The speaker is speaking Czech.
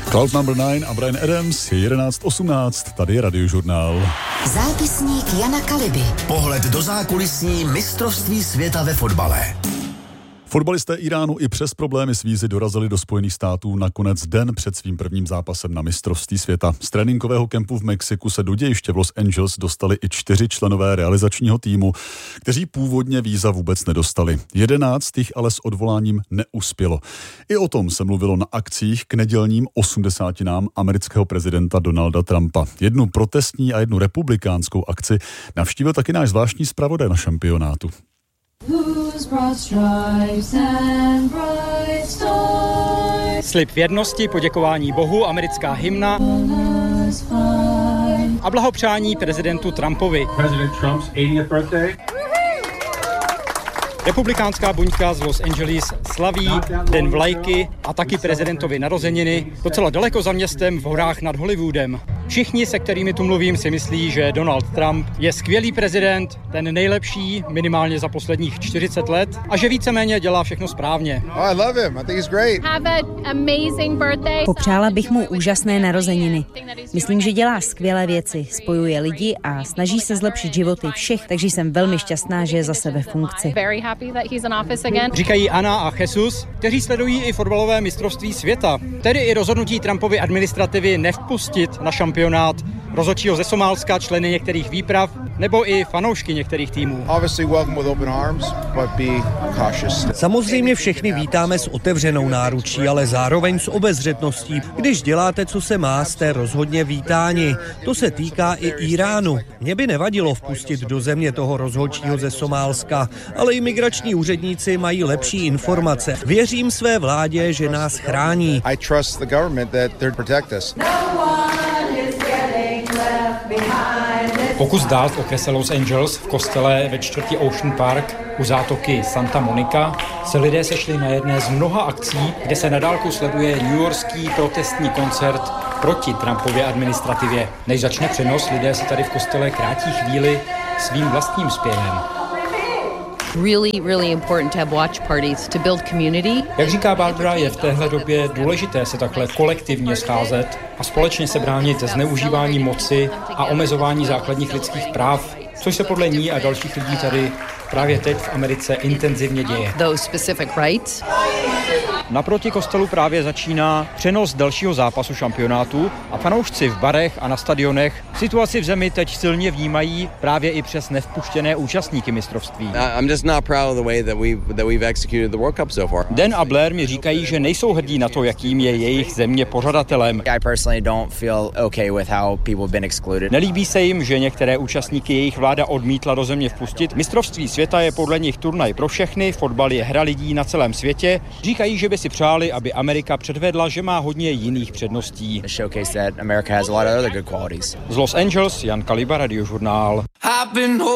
Cloud Number 9 a Bryan Adams je 11:18, tady je Radiožurnál. Zápisník Jana Kaliby. Pohled do zákulisí mistrovství světa ve fotbale. Fotbalisté Iránu i přes problémy s vízy dorazili do Spojených států nakonec den před svým prvním zápasem na mistrovství světa. Z tréninkového kempu v Mexiku se do dějiště v Los Angeles dostali i 4 členové realizačního týmu, kteří původně víza vůbec nedostali. 11 jich ale s odvoláním neuspělo. I o tom se mluvilo na akcích k nedělním 80. amerického prezidenta Donalda Trumpa. Jednu protestní a jednu republikánskou akci navštívil taky náš zvláštní zpravodaj na šampionátu. Slib věrnosti, poděkování Bohu, americká hymna a blahopřání prezidentu Trumpovi. Republikánská buňka z Los Angeles slaví Den vlajky a taky prezidentovy narozeniny docela daleko za městem v horách nad Hollywoodem. Všichni, se kterými tu mluvím, si myslí, že Donald Trump je skvělý prezident, ten nejlepší minimálně za posledních 40 let a že víceméně dělá všechno správně. Popřála bych mu úžasné narozeniny. Myslím, že dělá skvělé věci, spojuje lidi a snaží se zlepšit životy všech, takže jsem velmi šťastná, že je zase ve funkci. Říkají Anna a Jesus, kteří sledují i fotbalové mistrovství světa, tedy i rozhodnutí Trumpovy administrativy nevpustit na šampionát rozhodčího ze Somálska, členy některých výprav nebo i fanoušky některých týmů. Samozřejmě všechny vítáme s otevřenou náručí, ale zároveň s obezřetností. Když děláte, co se má, jste rozhodně vítáni. To se týká i Iránu. Mě by nevadilo vpustit do země toho rozhodčího ze Somálska, ale imigrační úředníci mají lepší informace. Věřím své vládě, že nás chrání. Pokus dál v okrese Los Angeles v kostele ve čtvrti Ocean Park u zátoky Santa Monica se lidé sešli na jedné z mnoha akcí, kde se na dálku sleduje newyorský protestní koncert proti Trumpově administrativě. Než začne přenos, lidé se tady v kostele krátí chvíli svým vlastním zpěvem. Really important to have watch parties to build community. Jak říká Barbara, je v téhle době důležité se takhle kolektivně scházet a společně se bránit zneužívání moci a omezování základních lidských práv, což se podle ní a dalších lidí tady právě teď v Americe intenzivně děje. Those specific rights. Naproti kostelu právě začíná přenos dalšího zápasu šampionátu a fanoušci v barech a na stadionech situaci v zemi teď silně vnímají právě i přes nevpuštěné účastníky mistrovství. Dan a Blair mi říkají, že nejsou hrdí na to, jakým je jejich země pořadatelem. Nelíbí se jim, že některé účastníky jejich vláda odmítla do země vpustit. Mistrovství světa je podle nich turnaj pro všechny, fotbal je hra lidí na celém světě. Říkají, že by si přáli, aby Amerika předvedla, že má hodně jiných předností. Z Los Angeles, Jan Kaliba, Radiožurnál.